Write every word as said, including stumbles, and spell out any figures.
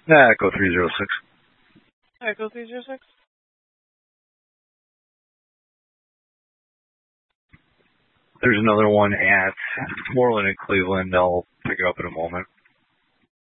Nah, Echo three zero six. Echo three zero six. There's another one at Moreland and Cleveland. I'll pick it up in a moment.